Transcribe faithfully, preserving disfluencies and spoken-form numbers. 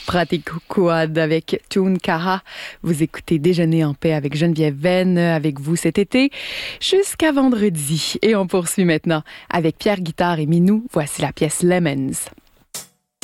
Pratikouad avec Toon Kaha. Vous écoutez Déjeuner en paix avec Geneviève Venn, avec vous cet été jusqu'à vendredi. Et on poursuit maintenant avec Pierre Guitare et Minou. Voici la pièce Lemons.